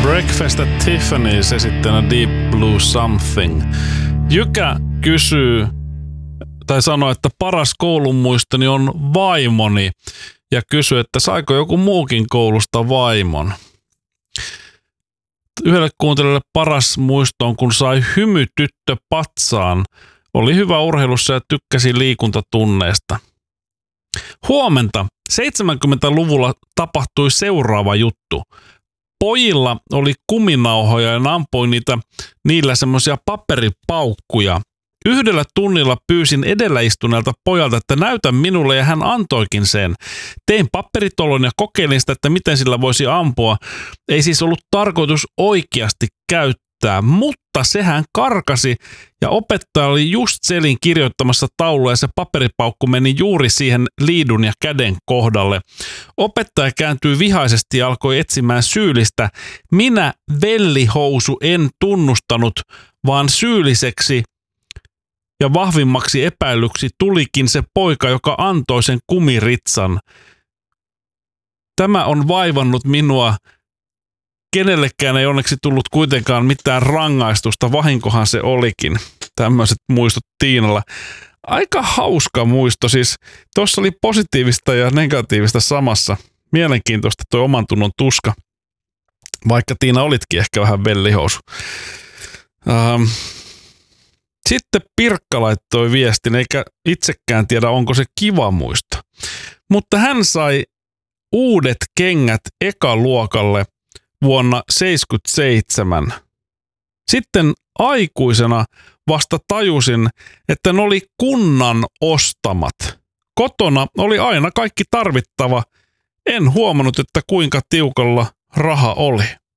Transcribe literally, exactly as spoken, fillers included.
Breakfast at Tiffany's esittänä Deep Blue Something. Jykä kysyy tai sanoo, että paras koulun muistoni on vaimoni ja kysyy, että saiko joku muukin koulusta vaimon. Yhdelle kuuntelijalle paras muisto on, kun sai hymytyttö patsaan. Oli hyvä urheilussa ja tykkäsi liikuntatunneista. Huomenta. seitsemänkymmentäluvulla tapahtui seuraava juttu. Pojilla oli kuminauhoja ja ampuin niitä niillä semmoisia paperipaukkuja. Yhdellä tunnilla pyysin edellä istuneelta pojalta, että näytä minulle, ja hän antoikin sen. Tein paperitolon ja kokeilin sitä, että miten sillä voisi ampua. Ei siis ollut tarkoitus oikeasti käyttää, mutta sehän karkasi ja opettaja oli just selin kirjoittamassa taulua ja se paperipaukku meni juuri siihen liidun ja käden kohdalle. Opettaja kääntyi vihaisesti ja alkoi etsimään syyllistä. Minä, vellihousu, en tunnustanut, vaan syylliseksi ja vahvimmaksi epäilyksi tulikin se poika, joka antoi sen kumiritsan. Tämä on vaivannut minua. Kenellekään ei onneksi tullut kuitenkaan mitään rangaistusta, vahinkohan se olikin. Tämmöiset muistot Tiinalla. Aika hauska muisto, siis tuossa oli positiivista ja negatiivista samassa. Mielenkiintoista tuo oman tunnon tuska, vaikka Tiina olitkin ehkä vähän vellihousu. Ähm. Sitten Pirkka laittoi viestin, eikä itsekään tiedä, onko se kiva muisto. Mutta hän sai uudet kengät ekaluokalle vuonna seitsemänkymmentäseitsemän. Sitten aikuisena vasta tajusin, että ne oli kunnan ostamat. Kotona oli aina kaikki tarvittava. En huomannut, että kuinka tiukalla raha oli.